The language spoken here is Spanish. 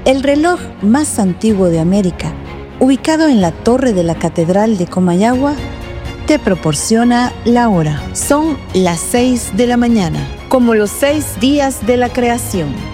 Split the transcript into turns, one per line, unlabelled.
El reloj más antiguo de América, ubicado en la torre de la Catedral de Comayagua, te proporciona la hora. Son las 6 de la mañana, como los 6 días de la creación.